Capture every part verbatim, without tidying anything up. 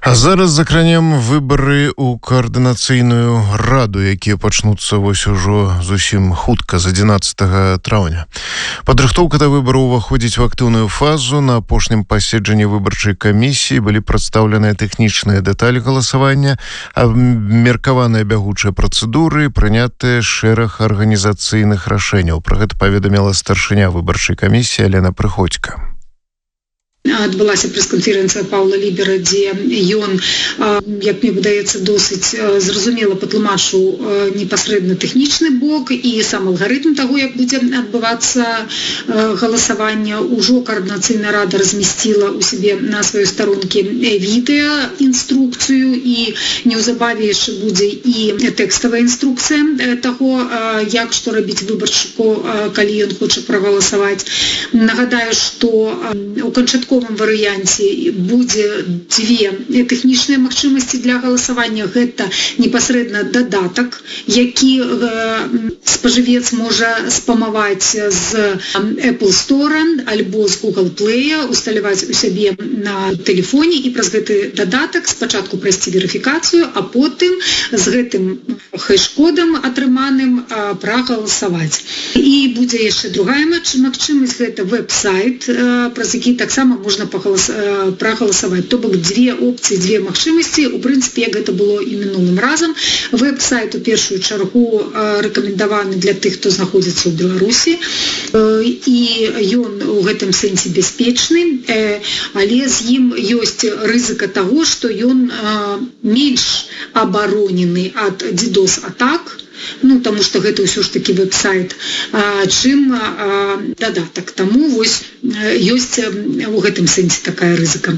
А зараз закранем выбары ў каардынацыйную раду, якія пачнуцца вось ужо зусім хутка з адзінаццатага траўня. Падрыхтоўка да выбараў уваходзіць у актыўную фазу. На апошнім паседжанні выбарчай камісіі былі прадстаўленыя тэхнічныя дэталі галасавання, абмеркаваныя бягучыя працэдуры, прынятыя шэраг арганізацыйных рашэнняў. Пра гэта паведаміла старшыня выбарчай камісіі Алена Прыходзька. Адбылася прэс-канферэнцыя Паўла Лібера, дзе ён, як мне выдаецца, досыць зразумела патлумачыў непасрэдна тэхнічны бок і сам алгарытм таго, як будзе адбывацца галасаванне. Ужо каардынацыйная рада размясціла ў сябе на сваёй старонкі відэа інструкцыю, і неўзабаве яшчэ будзе і тэкставая інструкцыя таго, як што рабіць выбаршчыку, калі ён хоча прагаласаваць. Нагадаю, што у канчатковым варыянце будзе дзве тэхнічныя магчымасці для галасавання. Гэта непасрэдна дадатак, які спажывец можа спамаваць з Apple Store альбо з Google Play, усталяваць у сябе на тэлефоне і праз гэты дадатак спачатку прайсці верыфікацыю, а потым з гэтым хэш-кодам атрыманым прагаласаваць. І будзе яшчэ другая магчымасць, гэта веб-сайт, праз які таксама можна прагаласаваць. То бок дзве опцыі, дзве магчымасці. У прынцыпе, як гэта было і мінулым разам. Веб-сайт у першую чаргу рэкамендаваны для тых, хто знаходзіцца ў Беларусі. І ён у гэтым сэнсе бяспечны, але з ім ёсць рызыка таго, што ён менш абаронены ад ддос-атак, ну, таму што гэта ўсё ж такі веб-сайт, чым дадатак. Таму вось ёсць у гэтым сэнсе такая рызыка.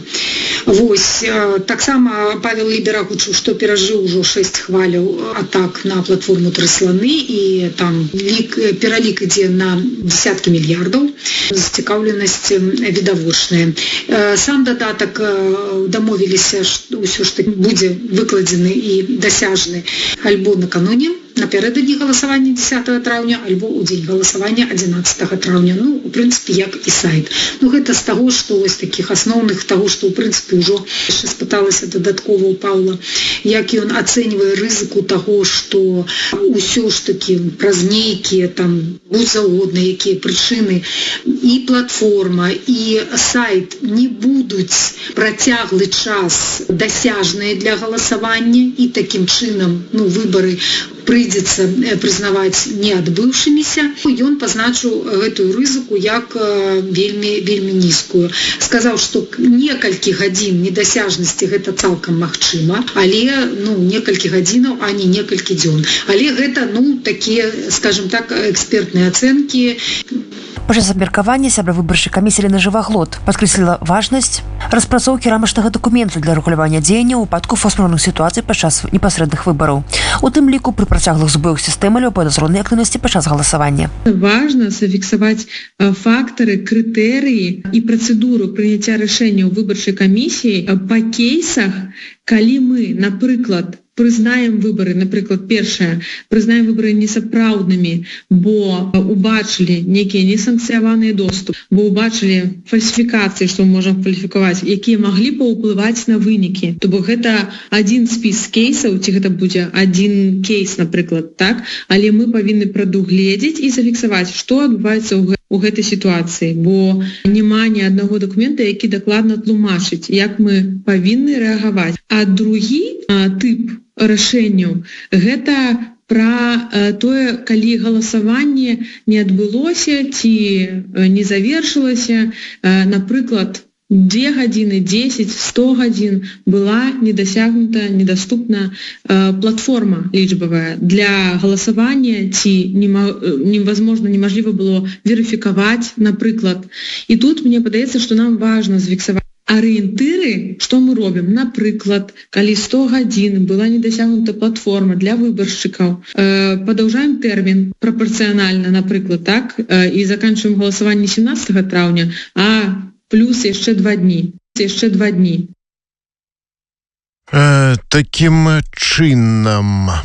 Вось, таксама Павел Лібер агучыў, што перажыў ужо шэсць хваляў атак на платформу «Тры сланы», і там лік, пералік ідзе на дзесяткі мільярдаў. Зацікаўленасць відавочная. Сам дадатак дамовіліся, што ўсё ж такі будзе выкладзены і дасяжны альбо накануне, напярэдадні галасавання дзесятага траўня, альбо ў дзень галасавання адзінаццатага траўня. Ну, у прынцыпе, як і сайт. Ну, гэта з таго, што вось такіх асноўных, таго, што, ў прынцыпе, ўжо яшчэ спыталася дадаткова ў Паўла, як ён ацэньвае рызыку таго, што ўсё ж такі праз нейкія там будзаўгодна, якія прычыны і платформа, і сайт не будуць працяглы час дасяжныя для галасавання, і такім чынам, ну, выбары прыйдзецца прызнаваць неадбыўшыміся. Ён пазначыў гэтую рызыку як вельмі, вельмі нізкую. Сказаў, што некалькі гадзін недасяжнасці гэта цалкам магчыма, але, ну, некалькі гадзінаў, а не некалькі дзён. Але гэта, ну, такія, скажем так, экспертныя ацэнкі. Падчас абмеркавання сябра выбарчай камісіі Алена Жываглот падкрэсліла важнасць распрацоўкі рамачнага дакументу для рэгулявання дзеянняў у выпадку форс-мажорных сітуацый падчас непасрэдных выбараў, у тым ліку пры працяглых збоях сістэмы альбо падазронай актыўнасці падчас галасавання. Важна зафіксаваць фактары, крытэрыі і працэдуру прыняцця рашэння ў выбарчай камісіі па кейсах, калі мы, напрыклад, прызнаем выбары, напрыклад, першае, прызнаем выбары несапраўднымі, бо убачылі нейкія несанкцыяваныя доступ, бо убачылі фальсіфікацыі, што мы можам кваліфікаваць, якія маглі паўплываць на вынікі. То бок гэта адзін спіс кейсаў, ці гэта будзе адзін кейс, напрыклад, так? Але мы павінны прадугледзець і зафіксаваць, што адбываецца ў у гэтай сітуацыі, бо няма ні аднаго дакумента, які дакладна тлумачыць, як мы павінны рэагаваць. А другі а, тып рашэнняў – гэта пра тое, калі галасаванне не адбылося ці не завершылася, напрыклад, две гадзіны, дзесяць, сто гадзін была недасягнута, недаступна э, платформа лічбавая для галасавання, ці невозможно, немажліва было верыфікаваць, напрыклад. І тут мне падаецца, што нам важна зафіксаваць арыентыры, што мы робім. Напрыклад, калі сто гадзін была недасягнута платформа для выбаршчыкаў, э, падаўжаем тэрмін прапарцыянальна, напрыклад, так, э, і заканчваем галасаванне сямнаццатага траўня, а плюс яшчэ два дні. Яшчэ два дні. Э, такім чынам